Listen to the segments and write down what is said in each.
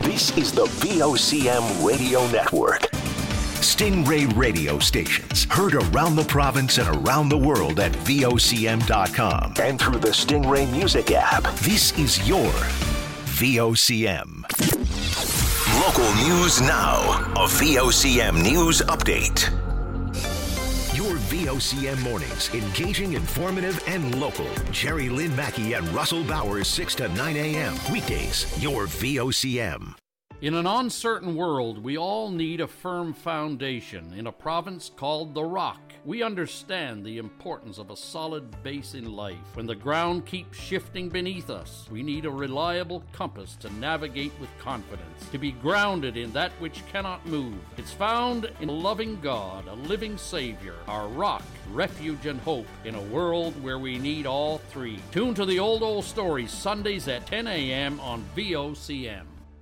This is the VOCM Radio Network. Stingray radio stations heard around the province and around the world at VOCM.com and through the Stingray Music app. This is your VOCM. Local news now. A VOCM news update. Your VOCM mornings, engaging, informative, and local. Jerry Lynn Mackey and Russell Bowers, 6 to 9 a.m. Weekdays, your VOCM. In an uncertain world, we all need a firm foundation. In a province called The Rock, we understand the importance of a solid base in life. When the ground keeps shifting beneath us, we need a reliable compass to navigate with confidence, to be grounded in that which cannot move. It's found in a loving God, a living Savior, our rock, refuge, and hope in a world where we need all three. Tune to the Old Stories, Sundays at 10 a.m. on VOCM.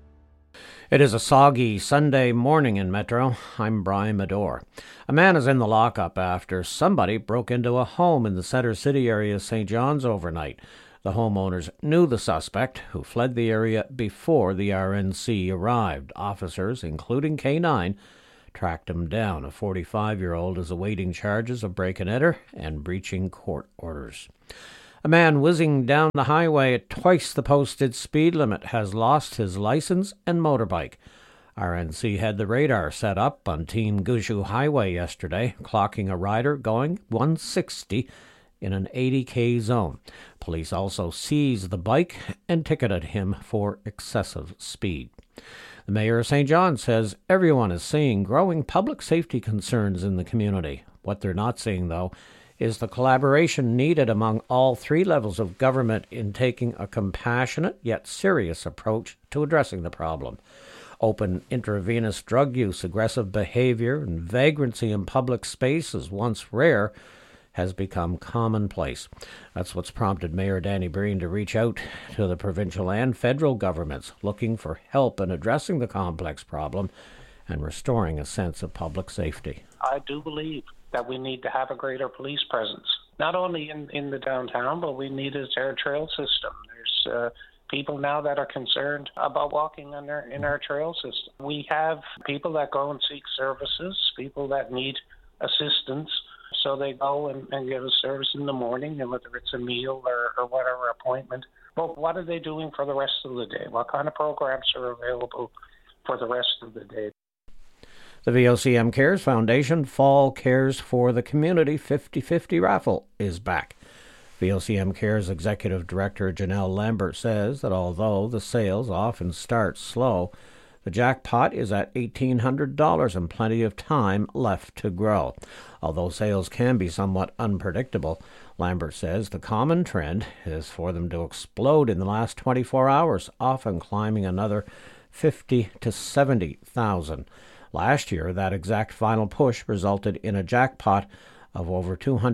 It is a soggy Sunday morning in Metro. I'm Brian Medore. A man is in the lockup after somebody broke into a home in the Center City area of St. John's overnight. The homeowners knew the suspect, who fled the area before the RNC arrived. Officers, including K9, tracked him down. A 45-year-old is awaiting charges of break-and-enter and breaching court orders. A man whizzing down the highway at twice the posted speed limit has lost his license and motorbike. RNC had the radar set up on Team Gushu Highway yesterday, clocking a rider going 160 in an 80k zone. Police also seized the bike and ticketed him for excessive speed. The mayor of St. John says everyone is seeing growing public safety concerns in the community. What they're not seeing, though, is the collaboration needed among all three levels of government in taking a compassionate yet serious approach to addressing the problem. Open intravenous drug use, aggressive behavior, and vagrancy in public spaces, once rare, has become commonplace. That's what's prompted Mayor Danny Breen to reach out to the provincial and federal governments looking for help in addressing the complex problem and restoring a sense of public safety. I do believe that we need to have a greater police presence, not only in the downtown, but we need a trail system. There's people now that are concerned about walking in our trail system. We have people that go and seek services, people that need assistance, so they go and get a service in the morning, and whether it's a meal or whatever appointment. But what are they doing for the rest of the day? What kind of programs are available for the rest of the day? The VOCM Cares Foundation Fall Cares for the Community 50/50 raffle is back. VOCM Cares Executive Director Janelle Lambert says that although the sales often start slow, the jackpot is at $1,800 and plenty of time left to grow. Although sales can be somewhat unpredictable, Lambert says the common trend is for them to explode in the last 24 hours, often climbing another 50 to 70,000. Last year, that exact final push resulted in a jackpot of over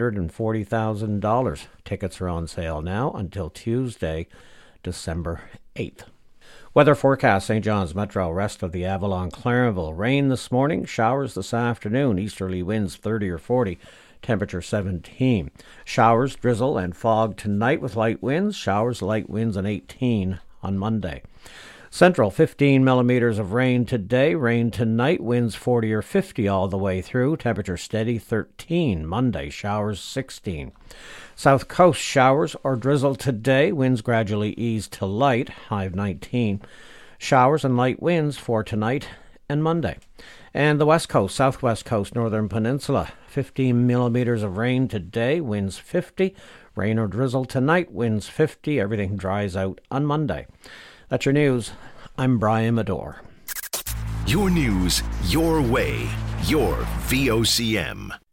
$240,000. Tickets are on sale now until Tuesday, December 8th. Weather forecast: St. John's Metro, rest of the Avalon, Clarenville. Rain this morning, showers this afternoon, easterly winds 30 or 40, temperature 17. Showers, drizzle, and fog tonight with light winds. Showers, light winds, and 18 on Monday. Central, 15 millimeters of rain today. Rain tonight, winds 40 or 50 all the way through. Temperature steady, 13. Monday, showers 16. South Coast, showers or drizzle today. Winds gradually ease to light, high of 19. Showers and light winds for tonight and Monday. And the West Coast, Southwest Coast, Northern Peninsula, 15 millimeters of rain today. Winds 50. Rain or drizzle tonight, winds 50. Everything dries out on Monday. That's your news. I'm Brian Medore. Your news, your way, your VOCM.